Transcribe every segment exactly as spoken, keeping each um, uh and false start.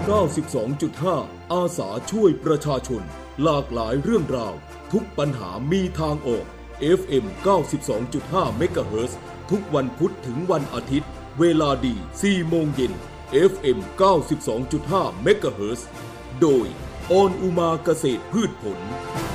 เก้าสิบสองจุดห้า อาสาช่วยประชาชนหลากหลายเรื่องราวทุกปัญหามีทางออก เอฟ เอ็ม เก้าสิบสองจุดห้า เมกะเฮิรตซ์ทุกวันพุธถึงวันอาทิตย์เวลาดี สี่โมงเย็น เอฟ เอ็ม เก้าสิบสองจุดห้า เมกะเฮิรตซ์โดยออนอุมาเกษตรพืชผล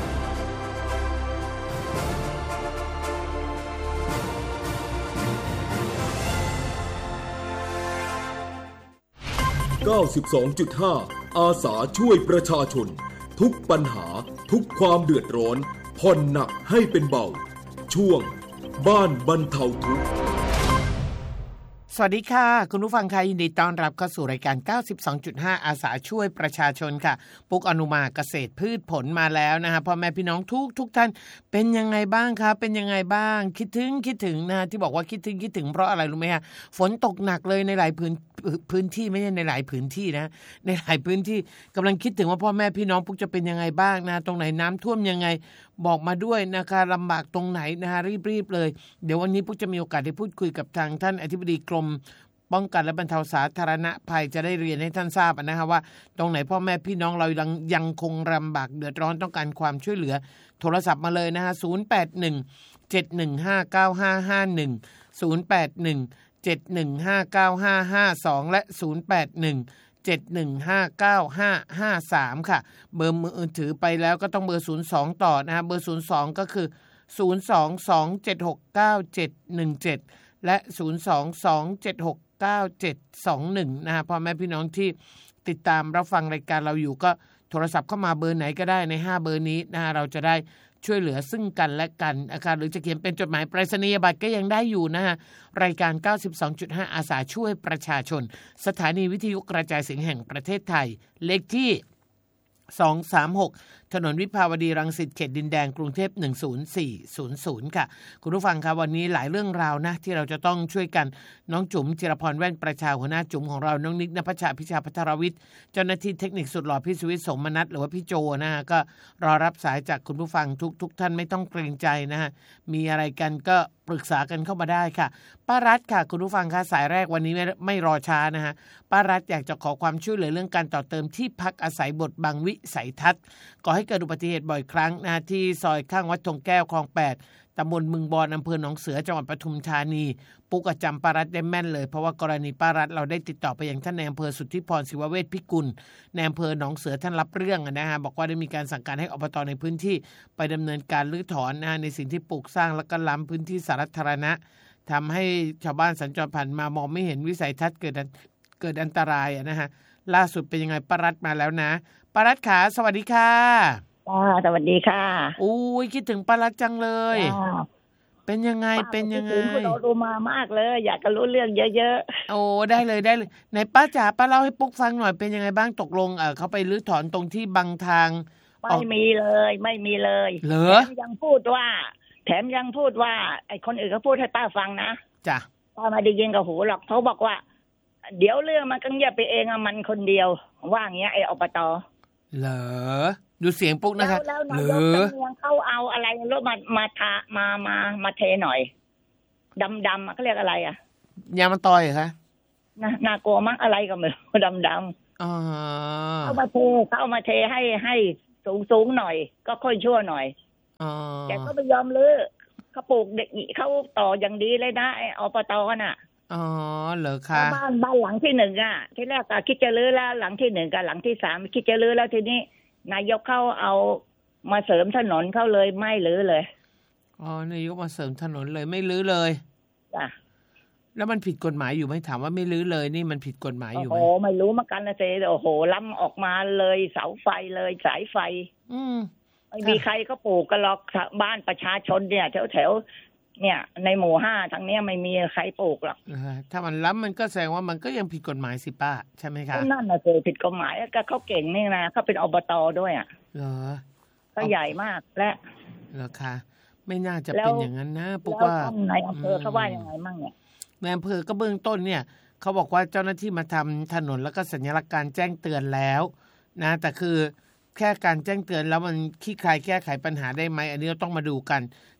เก้าสิบสองจุดห้า อาสาช่วยประชาชนทุกปัญหาทุกความเดือดร้อนผ่อนหนักให้เป็นเบาช่วงบ้านบรรเทาทุกข์สวัสดีค่ะคุณผู้ฟังค่ะยินดีต้อนรับเข้าสู่รายการ เก้าสิบสองจุดห้า อาสาช่วยประชาชนค่ะปุ๊กอนุมาเกษตรพืชผลมาแล้วนะคะพ่อแม่พี่น้องทุกทุกท่านเป็นยังไงบ้างคะเป็นยังไงบ้างคิดถึงคิดถึงนะที่บอกว่าคิดถึงคิดถึงเพราะอะไรรู้ไหมคะฝนตกหนักเลยในหลายพื้นพื้นที่ไม่ใช่ในหลายพื้นที่นะในหลายพื้นที่กำลังคิดถึงว่าพ่อแม่พี่น้องปุ๊กจะเป็นยังไงบ้างนะตรงไหนน้ำท่วมยังไงบอกมาด้วยนะคะลำบากตรงไหนนะคะรีบๆเลยเดี๋ยววันนี้ปุ๊กจะมีโอกาสได้พูดคุยกับทางท่านอธิบดีกรมป้องกันและบรรเทาสาธารณภัยจะได้เรียนให้ท่านทราบนะคะว่าตรงไหนพ่อแม่พี่น้องเรายังยังคงลำบากเดือดร้อนต้องการความช่วยเหลือโทรศัพท์มาเลยนะคะศูนย์ แปด หนึ่ง เจ็ด หนึ่ง ห้า เก้า ห้า ห้า หนึ่ง ศูนย์ แปด หนึ่ง เจ็ด หนึ่ง ห้า เก้า ห้า ห้า สองและศูนย์ แปด หนึ่ง เจ็ด หนึ่ง ห้า เก้า ห้า ห้า สามค่ะเบอร์มือถือไปแล้วก็ต้องเบอร์ศูนย์สองต่อนะฮะเบอร์ศูนย์สองก็คือศูนย์ สอง สอง เจ็ด หก เก้า เจ็ด หนึ่ง เจ็ดและศูนย์ สอง สอง เจ็ด หก เก้า เจ็ด สอง หนึ่งนะฮะพ่อแม่พี่น้องที่ติดตามรับฟังรายการเราอยู่ก็โทรศัพท์เข้ามาเบอร์ไหนก็ได้ในห้าเบอร์นี้นะฮะเราจะได้ช่วยเหลือซึ่งกันและกันนะคะหรือจะเขียนเป็นจดหมายไปรษณียบัตรก็ยังได้อยู่นะฮะรายการ เก้าสิบสองจุดห้า อาสาช่วยประชาชนสถานีวิทยุกระจายเสียงแห่งประเทศไทยเลขที่สองสามหกถนนวิภาวดีรังสิตเขตดินแดงกรุงเทพหนึ่งศูนย์สี่ศูนย์ศูนย์ค่ะคุณผู้ฟังครับวันนี้หลายเรื่องราวนะที่เราจะต้องช่วยกันน้องจุ๋มจิรพรแว่นประชาหัวหน้าจุ๋มของเราน้องนิกณภัชชาพิชาภัทรวิทย์เจ้าหน้าที่เทคนิคสุดหล่อพี่สุวิทย์สมนัสหรือว่าพี่โจนะฮะก็รอรับสายจากคุณผู้ฟังทุกทุกท่านไม่ต้องเกรงใจนะฮะมีอะไรกันก็ปรึกษากันเข้ามาได้ค่ะป้ารัตค่ะคุณผู้ฟังค่ะสายแรกวันนี้ไม่ไม่รอช้านะฮะป้ารัตอยากจะขอความช่วยเหลือเรื่องการต่อเติมที่พักอาศัยบทบังวิสัยทัศน์ก่อให้เกิดอุบัติเหตุบ่อยครั้งนะที่ซอยข้างวัดธงแก้วคลองแปดตำบลบึงบอนอำเภอหนองเสือจังหวัดปทุมธานีปุ๊กจำป้ารัตได้แม่นเลยเพราะว่ากรณีป้ารัตเราได้ติดต่อไปยังท่านในอำเภอสุทธิพรศิวเวชพิกุลในอำเภอหนองเสือท่านรับเรื่องนะฮะบอกว่าได้มีการสั่งการให้อบตในพื้นที่ไปดำเนินการรื้อถอนนะฮะในสิ่งที่ปลูกสร้างและก็ล้ำพื้นที่สาธารณะทำให้ชาวบ้านสัญจรผ่านมามองไม่เห็นวิสัยทัศน์เกิดเกิดอันตรายนะฮะล่าสุดเป็นยังไงป้ารัตมาแล้วนะป้ารัตขาสวัสดีค่ะป้าสวัสดีค่ะอุ้ยคิดถึงป้ารัตจังเลยเป็นยังไงเป็นยังไงคุณเราดูมามากเลยอยากจะรู้เรื่องเยอะๆโอ้ได้เลยได้เลยไหนป้าจ๋าป้าเล่าให้ปุ๊กฟังหน่อยเป็นยังไงบ้างตกลงเออเขาไปรื้อถอนตรงที่บังทางไม่มีเลยไม่มีเลยเหรอแถมยังพูดว่าแถมยังพูดว่าไอ้คนอื่นเขาพูดให้ป้าฟังนะจ้ะป้าไม่ได้ยินกับหูหรอกเขาบอกว่าเดี๋ยวเรื่องมันก็เงียบไปเองอะมันคนเดียวว่าอย่างเงี้ยไอ้อบต. เหรอดูเสียงปุ๊กนะคะแล้วนายกตำรวจเขาเอาอะไรรถมามาทามามามาเทหน่อยดำดำเขาเรียกอะไรอ่ะยามันตอยเหรอคะน่าน่ากลัวมั้งอะไรก็ไม่รู้ดำดำอ๋อเขามาเทเขาเอามาเทให้ให้สูงสูงหน่อยก็ค่อยชั่วหน่อยอ๋อแต่ก็ไม่ยอมลื้อเขาปลูกเด็กเขาต่ออย่างดีเลยนะไอ้อบต.น่ะอ๋อเหรอคะบ้านบ้านหลังที่หนึ่งอ่ะที่แรกก็คิดจะลื้อแล้วหลังที่หนึ่งกับหลังที่สามคิดจะลื้อแล้วทีนี้นายกเข้าเอามาเสริมถนนเข้าเลยไม่ลื้อเลยอ๋อนายกมาเสริมถนนเลยไม่ลื้อเลยจ้ะแล้วมันผิดกฎหมายอยู่ไหมถามว่าไม่ลื้อเลยนี่มันผิดกฎหมายอยู่ไหมโอ้ไม่รู้เหมือนกันนะเจ๊โอ้โหล้ำออกมาเลยเสาไฟเลยสายไฟอืมไม่มีใครก็ปลูกกันหรอกบ้านประชาชนเนี่ยแถวแถวเนี่ยในหมู่ห้าทางเนี้ยไม่มีใครปลูกหรอกถ้ามันล้ำมันก็แสดงว่ามันก็ยังผิดกฎหมายสิป้าใช่ไหมคะนั่นน่ะเจ๊ผิดกฎหมายก็เขาเก่งนี่นะเขาเป็นอบต.ด้วยอ่ะเหรอก็ใหญ่มากและเหรอคะไม่น่าจะเป็นอย่างนั้นนะปุ๊กว่าในอำเภอเขาว่ายังไงมั่งเนี่ยในอำเภอก็เบื้องต้นเนี่ยเขาบอกว่าเจ้าหน้าที่มาทำถนนแล้วก็สัญลักษณ์การแจ้งเตือนแล้วนะแต่คือแค่การแจ้งเตือนแล้วมันขี้คายแก้ไขปัญหาได้ไหมอันนี้เราต้องมาดูกัน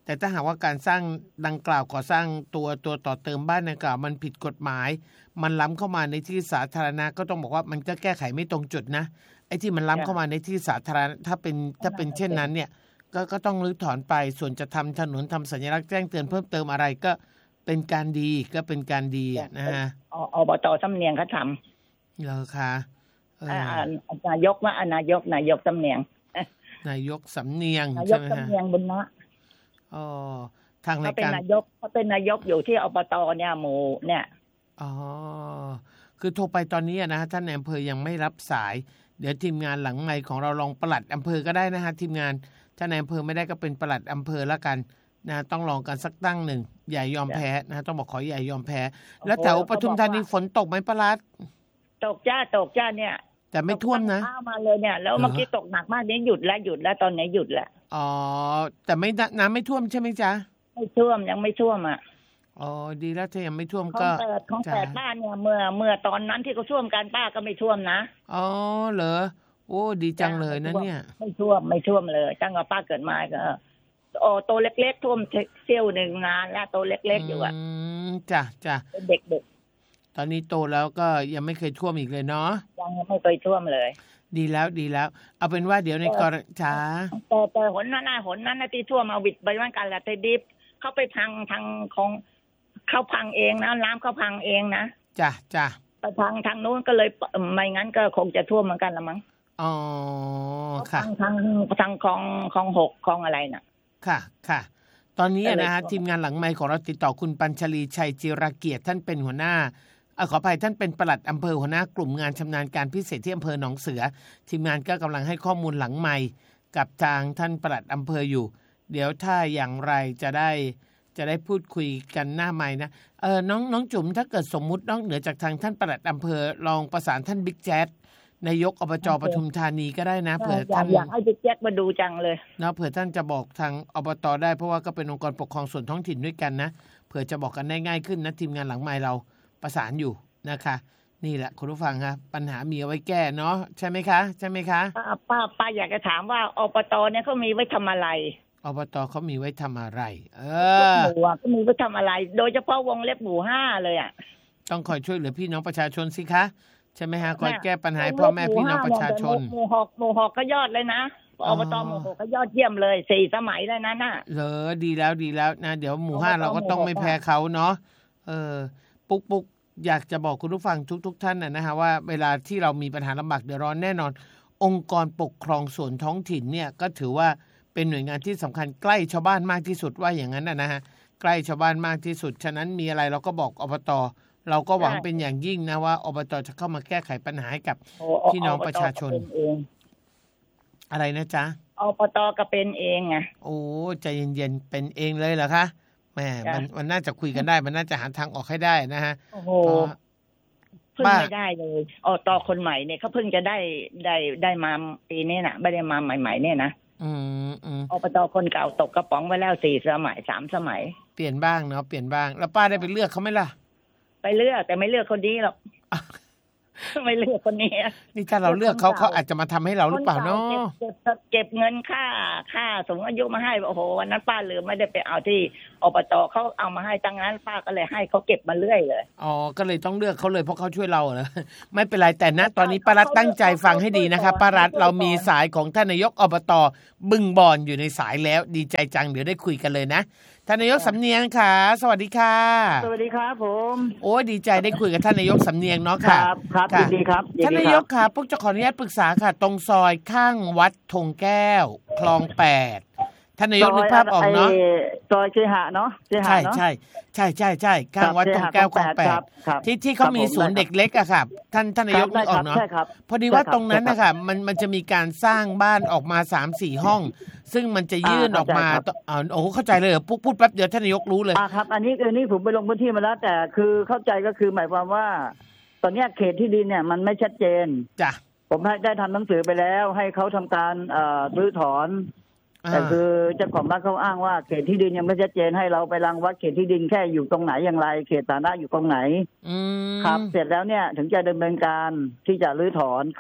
แต่ถ้าหากว่าการสร้างดังกล่าวก่อสร้างตัวตัวต่อเติมบ้านดังกล่าวมันผิดกฎหมายมันล้ำเข้ามาในที่สาธารณะก็ต้องบอกว่ามันก็แก้ไขไม่ตรงจุดนะไอ้ที่มันล้ำเข้ามาในที่สาธารณะถ้าเป็นถ้าเป็นเช่นนั้นเนี่ยก็ก็ต้องรื้อถอนไปส่วนจะทำถนนทำสัญลักษณ์แจ้งเตือนเพิ่มเติมอะไรก็เป็นการดีก็เป็นการดีนะฮะอบต.สำเนียงเขาทำเหรอคะนายกว่านายกนายกสำเนียงนายกสำเนียงนายกสำเนียงบุญนะอ๋อทางรายการเขาเป็นนายกเขาเป็นนายกอยู่ที่อบต.เนี่ยหมู่เนี่ยอ๋อคือโทรไปตอนนี้นะท่านนายอำเภอยังไม่รับสายเดี๋ยวทีมงานหลังไมค์ของเราลองปลัดอำเภอก็ได้นะฮะทีมงานถ้านายอำเภอไม่ได้ก็เป็นปลัดอำเภอละกันนะต้องลองกันสักตั้งหนึ่งอย่ายอมแพ้นะต้องบอกขออย่ายอมแพ้แล้วแถวปทุมธานีฝนตกไหมปลัดตกจ้าตกจ้าเนี่ยแต่ไม่ท่วมนะข้ามาเลยเนี่ยแล้วเมื่อกี้ตกหนักมากนี้หยุดแล้วหยุดแล้วตอนนี้หยุดแล้วอ๋อแต่ไม่น้ำไม่ท่วมใช่ไหมจ๊ะไม่ท่วมยังไม่ท่วมอ่ะอ๋อดีแล้วถ้ายังไม่ท่วมก็ของแต่ของแต่ป้าเนี่ยเมื่อเมื่อตอนนั้นที่เขาท่วมกันป้าก็ไม่ท่วมนะอ๋อเหรอโอ้ดีจังเลยนะเนี่ยไม่ท่วมไม่ท่วมเลยตั้งแต่ป้าเกิดมาก็โอ้โตเล็กๆท่วมเซี่ยวหนึ่งงานแล้วโตเล็กๆอยู่อ่ะจ้ะจ้ะเป็นเด็กๆตอนนี้โตแล้วก็ยังไม่เคยท่วมอีกเลยเนาะยังไม่เคยท่วมเลยดีแล้วดีแล้วเอาเป็นว่าเดี๋ยวในกรณีจ้าแต่แต่หนนั้นหนนั้นที่ท่วมเอาวิดไปวันกันแหละแต่ดิบเขาไปพังทางของเขาพังเองนะน้ำเขาพังเองนะจ้ะจ้ะไปพังทางนู้นก็เลยไม่งั้นก็คงจะท่วมเหมือนกันละมั้งอ๋อค่ะทางทางคลองคลองหกคลองอะไรน่ะค่ะค่ะตอนนี้นะฮะทีมงานหลังไมค์ของเราติดต่อคุณปัญชลีชัยจิรเกียรติท่านเป็นหัวหน้าขออภัยท่านเป็นปลัดอำเภอหัวหน้ากลุ่มงานชำนาญการพิเศษที่อำเภอหนองเสือทีมงานก็กำลังให้ข้อมูลหลังไมค์กับทางท่านปลัดอำเภออยู่เดี๋ยวถ้าอย่างไรจะได้จะได้พูดคุยกันหน้าไมค์นะเออน้องน้องจุ๋มถ้าเกิดสมมุตินอกเหนือจากทางท่านปลัดอำเภอลองประสานท่านบิ๊กแจ๊ดนายกอบจ.ปทุมธานีก็ได้นะเผื่อท่านอยากให้บิ๊กแจ๊ดมาดูจังเลยเนาะเผื่อท่านจะบอกทางอบต.ได้เพราะว่าก็เป็นองค์กรปกครองส่วนท้องถิ่นด้วยกันนะเผื่อจะบอกกันได้ง่ายขึ้นนะทีมงานหลังไมค์เราประสานอยู่นะคะนี่แหละคุณผู้ฟังครับปัญหามีเอาไว้แก้เนาะใช่ไหมคะใช่ไหมคะป้าป้าอยากจะถามว่าอบต.เนี่ยเขามีไว้ทำอะไรอบต.เขามีไว้ทำอะไรเออหมู่อ่ะเขามีไว้ทำอะไรโดยเฉพาะวงเล็บหมู่ห้าเลยอ่ะต้องคอยช่วยเหลือพี่น้องประชาชนสิคะใช่ไหมฮะคอยแก้ปัญหาพ่อแม่พี่น้องประชาชนหมู่หกหมู่หกก็ยอดเลยนะอบต.หมู่หกก็ยอดเยี่ยมเลยสี่สมัยแล้วนะน่ะเหรอดีแล้วดีแล้วนะเดี๋ยวหมู่ห้าเราก็ต้องไม่แพ้เขาเนาะเออปุ๊กปุ๊กอยากจะบอกคุณผู้ฟังทุกๆท่านนะฮะว่าเวลาที่เรามีปัญหาลำบากเดือดร้อนแน่นอนองค์กรปกครองส่วนท้องถิ่นเนี่ยก็ถือว่าเป็นหน่วยงานที่สำคัญใกล้ชาวบ้านมากที่สุดว่าอย่างนั้นนะฮะใกล้ชาวบ้านมากที่สุดฉะนั้นมีอะไรเราก็บอกอบต.เราก็หวังเป็นอย่างยิ่งนะว่าอบต.จะเข้ามาแก้ไขปัญหาให้กับพี่น้องประชาชนอะไรนะจ๊ะอบต.ก็เป็นเองไงโอ้ใจเย็นๆเป็นเองเลยเหรอคะแหมมันมันน่าจะคุยกันได้มันน่าจะหาทางออกให้ได้นะฮะโอ้โหเพิ่งไม่ได้เลยอบต.คนใหม่เนี่ยเขาเพิ่งจะได้ได้ได้มาปีนี้น่ะไม่ได้มาใหม่ๆเนี่ยนะอืมอืมอบต.คนเก่าตกกระป๋องไปแล้วสี่สมัยสามสมัยเปลี่ยนบ้างเนาะเปลี่ยนบ้างแล้วป้าได้ไปเลือกเขาไหมล่ะไปเลือกแต่ไม่เลือกคนนี้หรอกไม่เลือกคนนี้นี่ถ้าเราเลือกเขาเขาอาจจะมาทำให้เราหรือเปล่าเนาะเก็บเงินค่าค่าสูงอายุมาให้โอ้โหวันนั้นป้าลืมไม่ได้ไปเอาที่อบต.เขาเอามาให้ตั้งนั้นป้าก็เลยให้เขาเก็บมาเรื่อยเลยอ๋อก็เลยต้องเลือกเขาเลยเพราะเขาช่วยเราเหรอไม่เป็นไรแต่นะตอนนี้ป้ารัตตั้งใจฟังให้ดีนะคะป้ารัตเรามีสายของท่านนายกอบต.บึงบอนอยู่ในสายแล้วดีใจจังเดี๋ยวได้คุยกันเลยนะท่านนายกสำเนียงค่ะสวัสดีค่ะสวัสดีครับผมโอ้ดีใจได้คุยกับท่านนายกสำเนียงเนาะค่ะครับครับยินดีครับท่านนายกค่ะพวกจะขออนุญาตปรึกษาค่ะตรงซอยข้างวัดธงแก้วคลองแปดท่านนายกนึกภาพออกเนาะซอยเคหะเนาะใช่ใช่ใช่ใช่ใช่ข้างวัดธงแก้วคลองแปดที่ที่เขามีศูนย์เด็กเล็กอะค่ะท่านท่านนายกนึกออกเนาะพอดีว่าตรงนั้นนะคะมันมันจะมีการสร้างบ้านออกมา สามสี่ ห้องซึ่งมันจะยื่นออกมาอ๋อโอ้เข้าใจเลยปุ๊บพูดแป๊บเดียวท่านนายกรู้เลยอ่าครับอันนี้อันนี้ผมไปลงพื้นที่มาแล้วแต่คือเข้าใจก็คือหมายความว่าตอนนี้เขตที่ดินเนี่ยมันไม่ชัดเจนจ้ะผมได้ทำหนังสือไปแล้วให้เขาทำการเอ่อรื้อถอนแต่คือเจ้าของบ้านเขาอ้างว่าเขตที่ดินยังไม่ชัดเจนให้เราไปรังวัดเขตที่ดินแค่อยู่ตรงไหนอย่างไรเขตฐานะอยู่ตรงไหนครับเสร็จแล้วเนี่ยถึงจะดำเนินการที่จะรื้อถอนครับ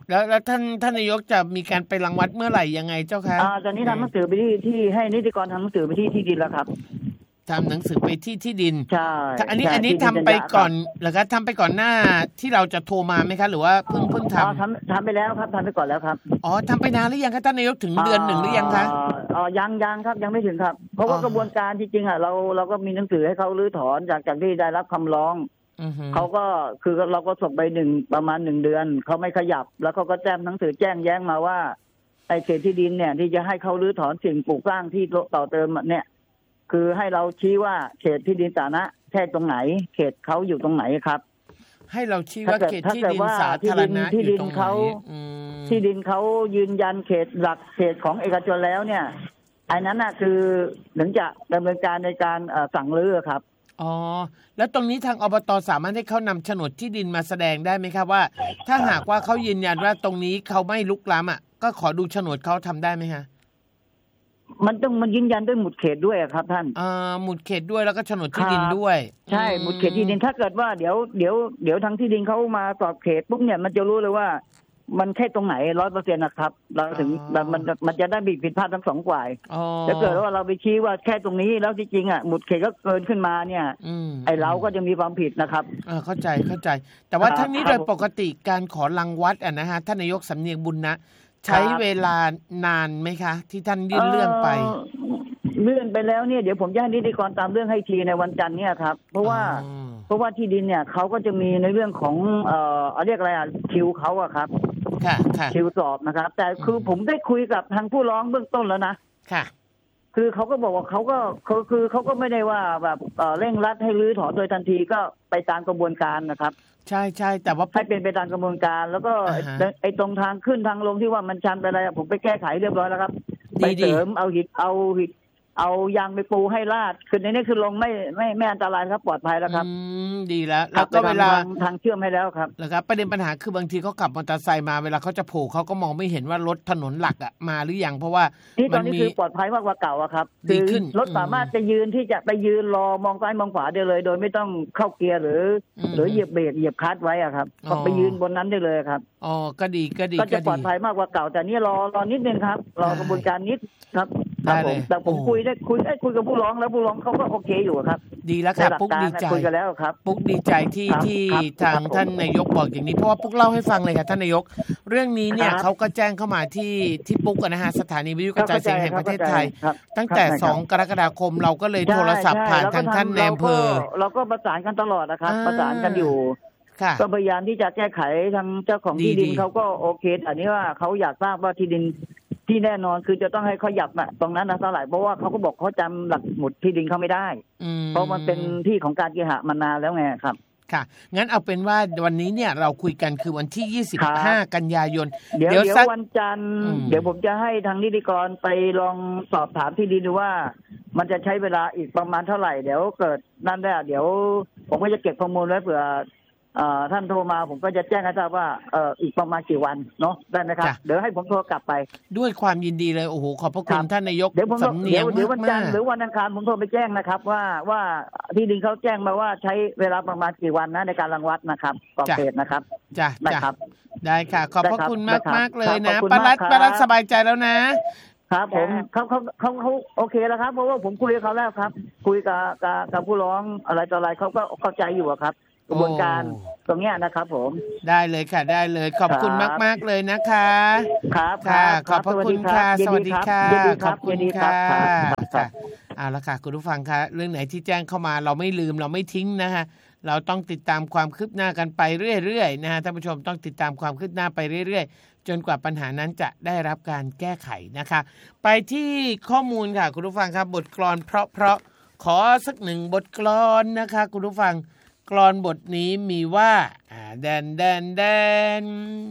แล้วแล้วท่านท่านนายกจะมีการไปรังวัดเมื่อไหร่ยังไงเจ้าคะอ่าตอนนี้ทำหนังสือไปที่ที่ให้นิติกรทำหนังสือไปที่ที่ดินแล้วครับทำหนังสือไปที่ที่ดินใช่อันนี้อันนี้ทำไปก่อนหรือคะทำไปก่อนหน้าที่เราจะโทรมาไหมคะหรือว่าเพิ่งเพิ่งทำอ๋อทำทำไปแล้วครับทำไปก่อนแล้วครับอ๋อทำไปนานหรือยังคะท่านนายกถึงเดือนหนึ่งหรือยังคะอ๋อยังยังครับยังไม่ถึงครับเพราะว่ากระบวนการที่จริงอ่ะเราเราก็มีหนังสือให้เขารื้อถอนจากจากที่ได้รับคำร้องเขาก็คือเราก็ส่งไปหนึ่งประมาณหนึ่งเดือนเขาไม่ขยับแล้วเขาก็แจ้งหนังสือแจ้งแย้งมาว่าไอ้เขตที่ดินเนี่ยที่จะให้เขารื้อถอนสิ่งปลูกสร้างที่ต่อเติมเนี่ยคือให้เราชี้ว่าเขตที่ดินสาธารณะแค่ตรงไหนเขตเขาอยู่ตรงไหนครับให้เราชี้ว่าเขตที่ดินสาธารณะอยู่ตรงไหนที่ดินเขายืนยันเขตหลักเขตของเอกชนแล้วเนี่ยอันนั้นน่ะคือถึงจะดำเนินการในการสั่งรื้อครับอ๋อแล้วตรงนี้ทางอบต.สามารถให้เขานำโฉนดที่ดินมาแสดงได้ไหมครับว่าถ้าหากว่าเขายืนยันว่าตรงนี้เขาไม่ลุกล้ำอ่ะก็ขอดูโฉนดเขาทำได้ไหมคะมันต้องมันยืนยันด้วยหมุดเขตด้วยครับท่านอ่าหมุดเขตด้วยแล้วก็โฉนดที่ดินด้วยใช่หมุดเขตที่ดินถ้าเกิดว่าเดี๋ยวเดี๋ยวเดี๋ยวทางที่ดินเขามาสอบเขตปุ๊บเนี่ยมันจะรู้เลยว่ามันแค่ตรงไหนร้อยเปอร์เซ็นต์นะครับเราถึงมันมันจะได้มีผิดพลาดทั้งสองฝ่ายถ้าเกิดว่าเราไปชี้ว่าแค่ตรงนี้แล้วจริงๆอ่ะหมุดเขตก็เกินขึ้นมาเนี่ยไอเราก็จะมีความผิดนะครับอ่าเข้าใจเข้าใจแต่ว่าทั้งนี้โดยปกติการขอรังวัดอ่ะนะฮะท่านนายกสำเนียงบุญนะใช้เวลานานไหมคะที่ท่านยื่นเรื่องไปเลื่อนไปแล้วเนี่ยเดี๋ยวผมจะให้นิติกรตามเรื่องให้ทีในวันจันทร์เนี่ยครับเพราะว่าเพราะว่าที่ดินเนี่ยเขาก็จะมีในเรื่องของเอ่อเรียกอะไรอ่ะคิวเขาอะครับค่ะค่ะคิวสอบนะครับแต่คือผมได้คุยกับทางผู้ร้องเบื้องต้นแล้วนะค่ะคือเขาก็บอกว่าเขาก็คือคือเขาก็ไม่ได้ว่าแบบเร่งรัดให้รื้อถอนโดยทันทีก็ไปตามกระบวนการนะครับใช่ใช่แต่ว่าให้เป็นไปตามกระบวนการแล้วก็ไอ้ตรงทางขึ้นทางลงที่ว่ามันชันไปอะไรผมไปแก้ไขเรียบร้อยแล้วครับไปเสริมเอาหินเอาหินเอายางไปปูให้ลาดคือในนี้คือลงไม่ไม่ไม่อันตรายครับปลอดภัยแล้วครับอืมดีแล้วแล้วก็เวลาทางเชื่อมให้แล้วครับแล้วครับประเด็นปัญหาคือบางทีเขาขับมอเตอร์ไซค์มาเวลาเขาจะโผล่เขาก็มองไม่เห็นว่ารถถนนหลักอ่ะมาหรือยังเพราะว่าที่ตอนนี้คือปลอดภัยมากกว่าเก่าอะครับดีขึ้นรถสามารถจะยืนที่จะไปยืนรอมองซ้ายมองขวาได้เลยโดยไม่ต้องเข้าเกียร์หรือหรือเหยียบเบรกเหยียบคลัตช์ไว้อะครับก็ไปยืนบนนั้นได้เลยครับอ๋อก็ดีก็ดีก็จะปลอดภัยมากกว่าเก่าแต่นี่รอรอนิดนึงครับรอกระบวนการนิดครับได้เลยแต่ผมคุยได้คุยได้คุยกับผู้ร้องแล้วผู้ร้องเขาก็โอเคอยู่ครับดีแล้วครับปุ๊กดีใจคุยกันแล้วครับปุ๊กดีใจที่ที่ทางท่านนายกบอกอย่างนี้เพราะว่าปุ๊กเล่าให้ฟังเลยค่ะท่านนายกเรื่องนี้เนี่ยเขาก็แจ้งเข้ามาที่ที่ปุ๊กนะฮะสถานีวิทยุกระจายเสียงแห่งประเทศไทยตั้งแต่สองกรกฎาคมเราก็เลยโทรศัพท์ผ่านทางท่านนายอำเภอเราก็ประสานกันตลอดนะครับประสานกันอยู่ก็พยายามที่จะแก้ไขทางเจ้าของที่ดินเขาก็โอเคอันนี้ว่าเขาอยากทราบว่าที่ดินที่แน่นอนคือจะต้องให้เขาหยับน่ะตรงนั้นนะเท่าไหร่เพราะว่าเขาก็บอกเขาจำหลักหมุดที่ดินเขาไม่ได้เพราะมันเป็นที่ของการเคหะมานานแล้วไงครับค่ะงั้นเอาเป็นว่าวันนี้เนี่ยเราคุยกันคือวันที่ยี่สิบห้ากันยายนเดี๋ยวเดี๋ยววันจันทร์เดี๋ยวผมจะให้ทางนิติกรไปลองสอบถามที่ดินดูว่ามันจะใช้เวลาอีกประมาณเท่าไหร่เดี๋ยวเกิดนั่นได้เดี๋ยวผมก็จะเก็บข้อมูลไว้เผื่อท่านโทรมาผมก็จะแจ้งให้ทราบว่าเอออีกประมาณกี่วันเนาะได้ไหมครับเดี๋ยวให้ผมโทรกลับไปด้วยความยินดีเลยโอ้โหขอบพระคุณท่านนายกเดี๋ยวผมเดี๋ยวเดี๋ยววันจันทร์หรือวันอังคารผมโทรไปแจ้งนะครับว่าว่าที่ดินเขาแจ้งมาว่าใช้เวลาประมาณกี่วันนะในการรังวัดนะครับกองเขตนะครับจ้ะได้ครับได้ค่ะขอบพระคุณมากมากเลยนะป้ารัตป้ารัตสบายใจแล้วนะครับผมเขาเขาเขาเขาโอเคแล้วครับเพราะว่าผมคุยกับเขาแล้วครับคุยกับกับกับผู้ร้องอะไรต่ออะไรเขาก็เข้าใจอยู่ครับกระบวนการตรงนี้นะครับผมได้เลยค่ะได้เลยขอบคุณมากๆเลยนะคะครับค่ะขอบพระคุณค่ะสวัสดีค่ะขอบคุณค่ะค่ะเอาละค่ะคุณผู้ฟังคะเรื่องไหนที่แจ้งเข้ามาเราไม่ลืมเราไม่ทิ้งนะคะเราต้องติดตามความคืบหน้ากันไปเรื่อยๆนะฮะท่านผู้ชมต้องติดตามความคืบหน้าไปเรื่อยๆจนกว่าปัญหานั้นจะได้รับการแก้ไขนะคะไปที่ข้อมูลค่ะคุณผู้ฟังครับบทกลอนเพราะๆขอสักหนึ่งบทกลอนนะคะคุณผู้ฟังกลอนบทนี้มีว่าแดนแดนแดน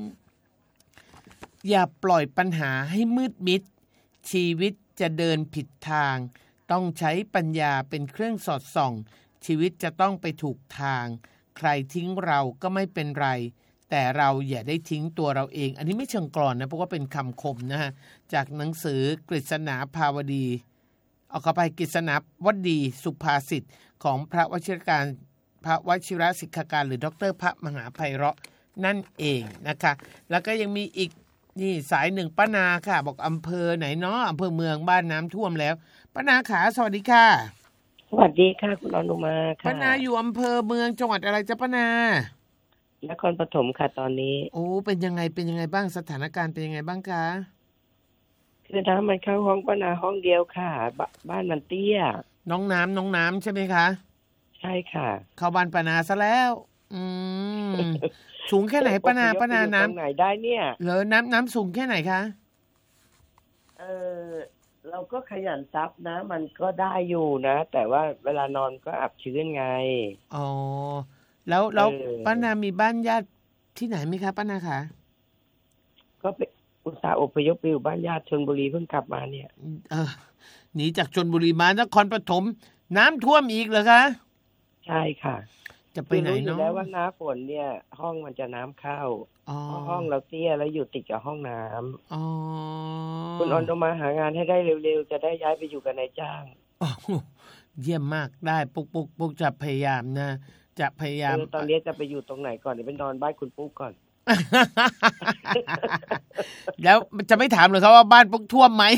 อย่าปล่อยปัญหาให้มืดมิดชีวิตจะเดินผิดทางต้องใช้ปัญญาเป็นเครื่องสอดส่องชีวิตจะต้องไปถูกทางใครทิ้งเราก็ไม่เป็นไรแต่เราอย่าได้ทิ้งตัวเราเองอันนี้ไม่เชิงกลอนนะเพราะว่าเป็นคำคมนะฮะจากหนังสือกฤษณาภาวดีเอาเข้าไปกฤษณาวดีสุภาษิตของพระวชิรการพระวชิรสิกขาการหรือดร.พระมหาไพเราะนั่นเองนะคะแล้วก็ยังมีอีกนี่สายหนึ่งป้านาค่ะบอกอำเภอไหนเนาะอำเภอเมืองบ้านน้ำท่วมแล้วป้านาขาสวัสดีค่ะสวัสดีค่ะคุณอนุมาค่ะป้านาอยู่อำเภอเมืองจังหวัดอะไรจ๊ะป้านานครปฐมค่ะตอนนี้โอ้เป็นยังไงเป็นยังไงบ้างสถานการณ์เป็นยังไงบ้างคะคือน้ำมันเข้าห้องป้านาห้องเดียวค่ะบบ้านมันเตี้ยน้องน้ำน้องน้ำใช่ไหมคะใช่ค่ะเข้าบ้านป้านาซะแล้วอืมสูงแค่ไหนป้านาป้านาน้ำไหนได้เนี่ยเหรอน้ำน้ำสูงแค่ไหนคะเออเราก็ขยันซับนะมันก็ได้อยู่นะแต่ว่าเวลานอนก็อับชื้นไงอ๋อแล้วแล้วป้านามีบ้านญาติที่ไหนไหมคะป้านาคะก็ไปอุตส่าห์อพยพไปอยู่บ้านญาติชลบุรีเพิ่งกลับมาเนี่ยเออหนีจากชลบุรีมานครปฐมน้ำท่วมอีกเหรอคะใช่ค่ะจะไปไหนเนาะแล้วว่าน้าฝนเนี่ยห้องมันจะน้ำเข้าห้องเราเตี้ยแล้วอยู่ติดกับห้องน้ำอ๋อคุณออนต้องมาหางานให้ได้เร็วๆจะได้ย้ายไปอยู่กับนายจ้างเยี่ยมมากได้ปุ๊กปุ๊กปุ๊กจะพยายามนะจะพยายามตอนนี้จะไปอยู่ตรงไหนก่อนเดี๋ยวไปนอนบ้านคุณปุ๊กก่อนแล้วจะไม่ถามเลยครับว่าบ้านปุ๊กท่วมไหม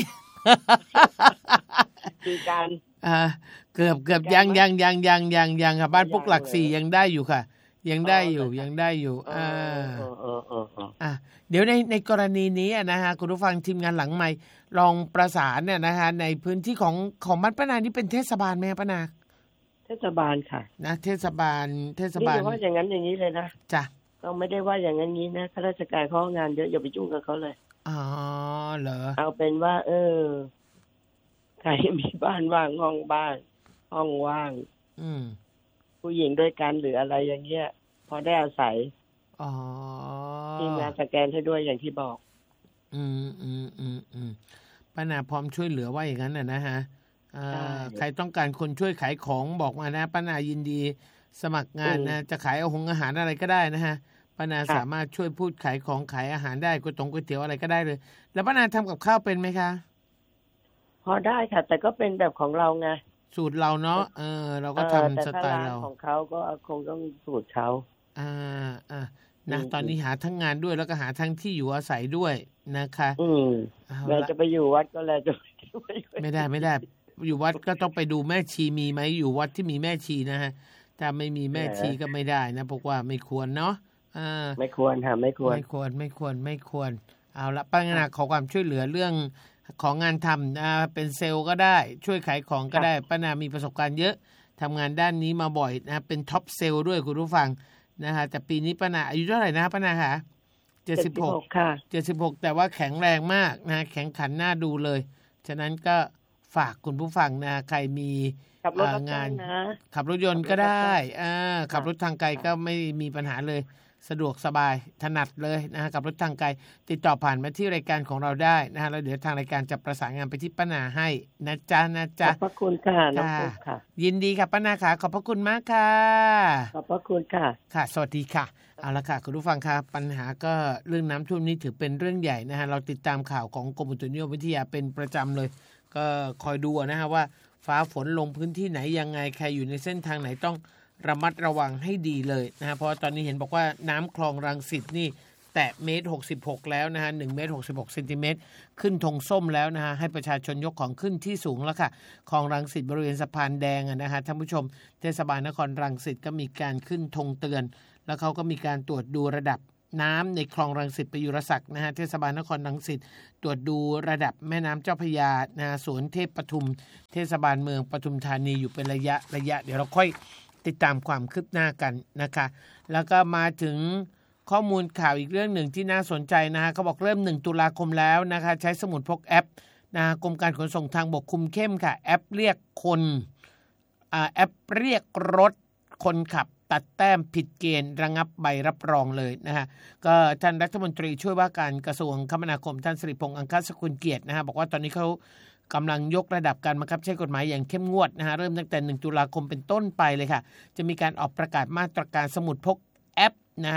คือการอ่าเกือบเกือบยังยังยังยังยังยังค่ะบ้านปุ๊กหลักสี่ยังได้อยู่ค่ะยังได้อยู่ยังได้อยู่อ่าอ่าเดี๋ยวในในกรณีนี้นะฮะคุณผู้ฟังทีมงานหลังใหม่ลองประสานเนี่ยนะฮะในพื้นที่ของของบ้านป้านานี่เป็นเทศบาลไหมป้านาเทศบาลค่ะนะเทศบาลเทศบาลนี่ว่าอย่างนั้นอย่างนี้เลยนะจ้ะก็ไม่ได้ว่าอย่างนั้นนี้นะข้าราชการเขางานเยอะอย่าไปยุ่งกับเขาเลยอ๋อเหรอเอาเป็นว่าเออใครมีบ้านว่างห้องบ้านห้องว่างอืมผู้หญิงด้วยกันหรืออะไรอย่างเงี้ยพอได้อาศัยอ๋อทีมงานสแกนให้ด้วยอย่างที่บอกอืมอืมอืมอืมป้านาพร้อมช่วยเหลือว่าอย่างนั้นน่ะนะฮะใครต้องการคนช่วยขายของบอกมานะป้านายินดีสมัครงานนะจะขายอาหงอาหารอะไรก็ได้นะฮะป้านาสามารถช่วยพูดขายของขายอาหารได้ก๋วยตงก๋วยเตี๋ยวอะไรก็ได้เลยแล้วป้านาทำกับข้าวเป็นไหมคะพอได้ค่ะแต่ก็เป็นแบบของเราไงสูตรเราเนาะเออเราก็ทำสไตล์เราของเขาก็คงต้องสูตรเขาอ่าอ่านะตอนนี้หาทั้งงานด้วยแล้วก็หาทั้งที่อยู่อาศัยด้วยนะคะอืมเราจะไปอยู่วัดก็แล้วจะไม่ได้ไม่ได้อยู่วัดก็ต้องไปดูแม่ชีมีไหมอยู่วัดที่มีแม่ชีนะฮะถ้าไม่มีแม่ชีก็ไม่ได้นะเพราะว่าไม่ควรเนาะอ่าไม่ควรค่ะไม่ควรไม่ควรไม่ควรไม่ควรเอาละป้านาขอความช่วยเหลือเรื่องของงานทำนะเป็นเซลล์ก็ได้ช่วยขายของก็ได้ป้านามีประสบการณ์เยอะทำงานด้านนี้มาบ่อยนะเป็นท็อปเซลล์ด้วยคุณผู้ฟังนะคะแต่ปีนี้ป้านาอายุเท่าไหร่นะป้านาคะเจ็ดสิบหกค่ะเจ็ดสิบหกแต่ว่าแข็งแรงมากนะแข็งขันน่าดูเลยฉะนั้นก็ฝากคุณผู้ฟังนะใครมีงานขับรถยนต์ก็ได้อ่าขับรถทางไกลก็ไม่มีปัญหาเลยสะดวกสบายถนัดเลยนะฮะกับรถทางไกลติดต่อผ่านมาที่รายการของเราได้นะฮะแล้วเดี๋ยวทางรายการจะประสานงานไปที่ป้านาให้นะจ๊ะนะจ๊ะขอบพระคุณค่ะน้องปุ๊กค่ะยินดีค่ะป้านาค่ะขอบพระคุณมากค่ะขอบพระคุณค่ะค่ะสวัสดีค่ะเอาละค่ะคุณผู้ฟังค่ะปัญหาก็เรื่องน้ำท่วมนี้ถือเป็นเรื่องใหญ่นะฮะเราติดตามข่าวของกรมอุตุนิยมวิทยาเป็นประจำเลยก็คอยดูนะฮะว่าฟ้าฝนลงพื้นที่ไหนยังไงใครอยู่ในเส้นทางไหนต้องระมัดระวังให้ดีเลยนะฮะเพราะตอนนี้เห็นบอกว่าน้ำคลองรังสิตนี่แตะเมตรหกสิบหกแล้วนะฮะหนึ่งเมตรหกสิบหกเซนติเมตรขึ้นธงส้มแล้วนะฮะให้ประชาชนยกของขึ้นที่สูงแล้วค่ะคลองรังสิตบริเวณสะพานแดงนะฮะท่านผู้ชมเทศบาลนครรังสิตก็มีการขึ้นธงเตือนแล้วเขาก็มีการตรวจดูระดับน้ำในคลองรังสิตประยุรศักดิ์นะฮะเทศบาลนครรังสิตตรวจดูระดับแม่น้ำเจ้าพระยานะสวนเทพปทุมเทศบาลเมืองปทุมธานีอยู่เป็นระยะระยะเดี๋ยวเราค่อยติดตามความคืบหน้ากันนะคะแล้วก็มาถึงข้อมูลข่าวอีกเรื่องหนึ่งที่น่าสนใจนะฮะเขาบอกเริ่มหนึ่งตุลาคมแล้วนะคะใช้สมุดพกแอปนะกรมการขนส่งทางบกคุมเข้มค่ะแอปเรียกคนอ่าแอปเรียกรถคนขับตัดแต้มผิดเกณฑ์ระงับใบรับรองเลยนะฮะก็ท่านรัฐมนตรีช่วยว่าการกระทรวงคมนาคมท่านสิริพงษ์อังคสกุลเกียรตินะฮะบอกว่าตอนนี้เขากำลังยกระดับการบังคับใช้กฎหมายอย่างเข้มงวดนะฮะเริ่มตั้งแต่หนึ่งตุลาคมเป็นต้นไปเลยค่ะจะมีการออกประกาศมาตรการสมุดพกแอปนะฮะ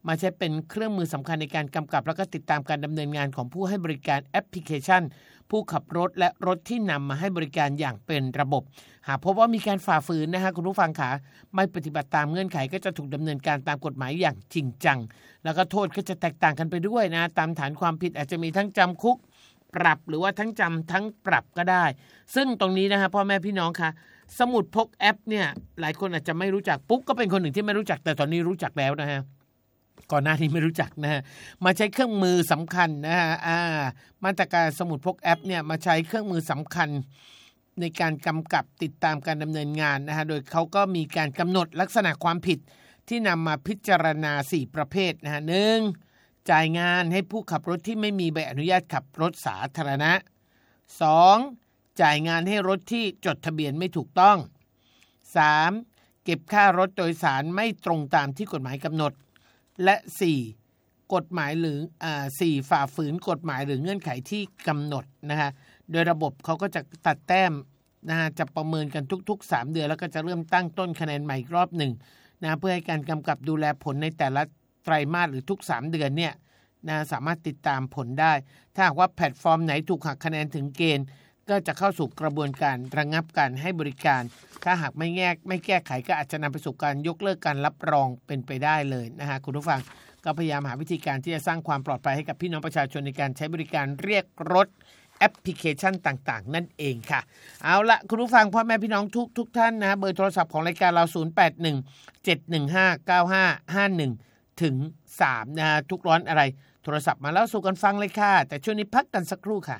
มาใช้เป็นเครื่องมือสำคัญในการกำกับและก็ติดตามการดำเนินงานของผู้ให้บริการแอปพลิเคชันผู้ขับรถและรถที่นำมาให้บริการอย่างเป็นระบบหากพบว่ามีการฝ่าฝืนนะฮะคุณผู้ฟังขาไม่ปฏิบัติตามเงื่อนไขก็จะถูกดำเนินการตามกฎหมายอย่างจริงจังแล้วก็โทษก็จะแตกต่างกันไปด้วยนะตามฐานความผิดอาจจะมีทั้งจำคุกปรับหรือว่าทั้งจำทั้งปรับก็ได้ซึ่งตรงนี้นะฮะพ่อแม่พี่น้องคะสมุดพกแอปเนี่ยหลายคนอาจจะไม่รู้จักปุ๊กก็เป็นคนหนึ่งที่ไม่รู้จักแต่ตอนนี้รู้จักแล้วนะฮะก่อนหน้านี้ไม่รู้จักนะฮะมาใช้เครื่องมือสำคัญนะฮะอ่ามาตรการสมุดพกแอปเนี่ยมาใช้เครื่องมือสำคัญในการกำกับติดตามการดำเนินงานนะฮะโดยเขาก็มีการกำหนดลักษณะความผิดที่นำมาพิจารณาสี่ประเภทนะฮะหนึ่งจ่ายงานให้ผู้ขับรถที่ไม่มีใบอนุญาตขับรถสาธารณะสองจ่ายงานให้รถที่จดทะเบียนไม่ถูกต้องสามเก็บค่ารถโดยสารไม่ตรงตามที่กฎหมายกำหนดและสี่กฎหมายหรืออ่าสี่ฝ่าฝืนกฎหมายหรือเงื่อนไขที่กำหนดนะฮะโดยระบบเขาก็จะตัดแต้มนะฮะจะประเมินกันทุกๆสามเดือนแล้วก็จะเริ่มตั้งต้นคะแนนใหม่อีกรอบหนึ่งนะเพื่อให้การกำกับดูแลผลในแต่ละไตรมาสหรือทุกสามเดือนเนี่ยนะสามารถติดตามผลได้ถ้าหากว่าแพลตฟอร์มไหนถูกหักคะแนนถึงเกณฑ์ก็จะเข้าสู่กระบวนการระงับการให้บริการถ้าหากไม่แก้ไม่แก้ไขก็อาจจะนำไปสู่การยกเลิกการรับรองเป็นไปได้เลยนะฮะคุณผู้ฟังก็พยายามหาวิธีการที่จะสร้างความปลอดภัยให้กับพี่น้องประชาชนในการใช้บริการเรียกรถแอปพลิเคชันต่างๆนั่นเองค่ะเอาละคุณผู้ฟังพ่อแม่พี่น้องทุกทุกท่านนะเบอร์โทรศัพท์ของรายการเราศูนย์ แปด หนึ่ง เจ็ด หนึ่ง ห้า เก้า ห้า ห้า หนึ่งถึงสามนะฮะทุกร้อนอะไรโทรศัพท์มาแล้วสู่กันฟังเลยค่ะแต่ช่วงนี้พักกันสักครู่ค่ะ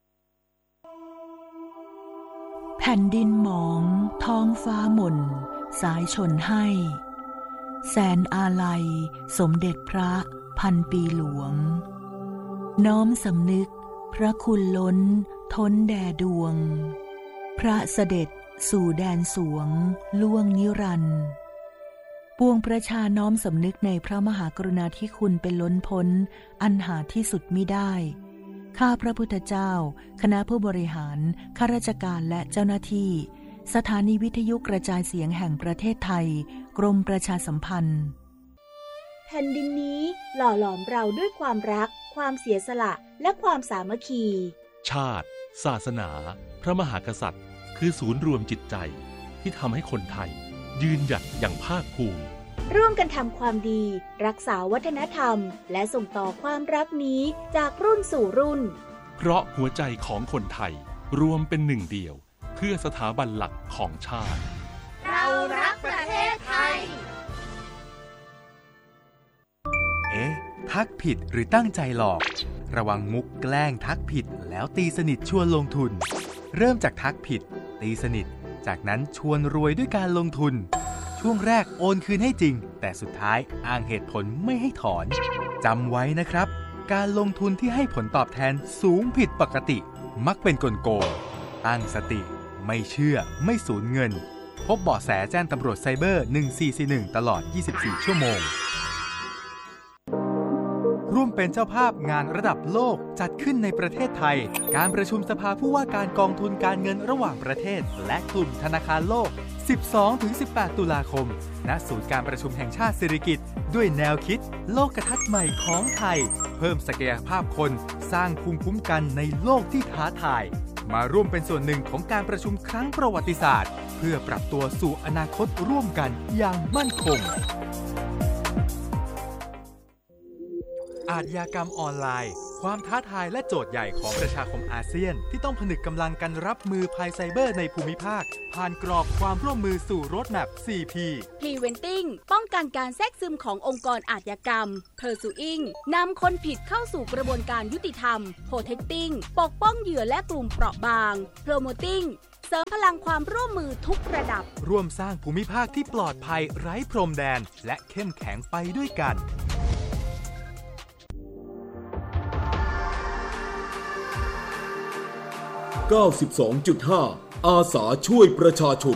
แผ่นดินหมองท้องฟ้าหม่นสายชนให้แสนอาลัยสมเด็จพระพันปีหลวงน้อมสำนึกพระคุณล้นท้นแด่ดวงพระเสด็จสู่แดนสวงล่วงนิรันดร์ปวงประชาน้อมสำนึกในพระมหากรุณาธิคุณเป็นล้นพ้นอันหาที่สุดมิได้ข้าพระพุทธเจ้าคณะผู้บริหารข้าราชการและเจ้าหน้าที่สถานีวิทยุกระจายเสียงแห่งประเทศไทยกรมประชาสัมพันธ์แผ่นดินนี้หล่อหลอมเราด้วยความรักความเสียสละและความสามัคคีชาติศาสนาพระมหากษัตริย์คือศูนย์รวมจิตใจที่ทำให้คนไทยยืนหยัดอย่างภาคภูมิร่วมกันทำความดีรักษาวัฒนธรรมและส่งต่อความรักนี้จากรุ่นสู่รุ่นเพราะหัวใจของคนไทยรวมเป็นหนึ่งเดียวเพื่อสถาบันหลักของชาติเรารักประเทศไทยเอ๊ะทักผิดหรือตั้งใจหลอกระวังมุกแกล้งทักผิดแล้วตีสนิทชวนลงทุนเริ่มจากทักผิดตีสนิทจากนั้นชวนรวยด้วยการลงทุนช่วงแรกโอนคืนให้จริงแต่สุดท้ายอ้างเหตุผลไม่ให้ถอนจำไว้นะครับการลงทุนที่ให้ผลตอบแทนสูงผิดปกติมักเป็นกลโกงตั้งสติไม่เชื่อไม่สูญเงินพบเบาะแสแจ้งตำรวจไซเบอร์หนึ่งสี่สี่หนึ่งตลอดยี่สิบสี่ชั่วโมงร่วมเป็นเจ้าภาพงานระดับโลกจัดขึ้นในประเทศไทยการประชุมสภาผู้ว่าการกองทุนการเงินระหว่างประเทศและกลุ่มธนาคารโลก สิบสองถึงสิบแปด ตุลาคมณศูนย์การประชุมแห่งชาติสิริกิติ์ด้วยแนวคิดโลกทัศน์ใหม่ของไทยเพิ่มศักยภาพคนสร้างภูมิคุ้มกันในโลกที่ท้าทายมาร่วมเป็นส่วนหนึ่งของการประชุมครั้งประวัติศาสตร์เพื่อปรับตัวสู่อนาคตร่วมกันอย่างมั่นคงอาชญากรรมออนไลน์ความท้าทายและโจทย์ใหญ่ของประชาคมอาเซียนที่ต้องผนึกกำลังกันรับมือภัยไซเบอร์ในภูมิภาคผ่านกรอบความร่วมมือสู่โรดแมป โฟร์ พี Preventing ป้องกันการแทรกซึมขององค์กรอาชญากรรม Pursuing นำคนผิดเข้าสู่กระบวนการยุติธรรม Protecting ปกป้องเหยื่อและกลุ่มเปราะบาง Promoting เสริมพลังความร่วมมือทุกระดับร่วมสร้างภูมิภาคที่ปลอดภัยไร้พรมแดนและเข้มแข็งไปด้วยกันเก้าสิบสองจุดห้า อาสาช่วยประชาชน